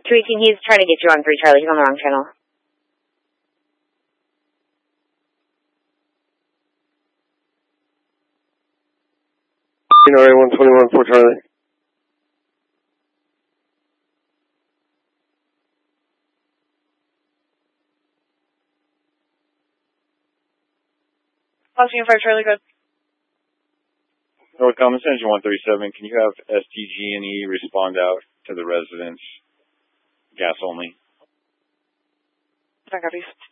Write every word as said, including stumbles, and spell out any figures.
two eighteen, he's trying to get you on three Charlie. He's on the wrong channel. You know, one twenty-one, four Charlie. Austin five Charlie, good. North Common Sense one thirty-seven, can you have S T G and E respond out to the residents, gas only? That copies.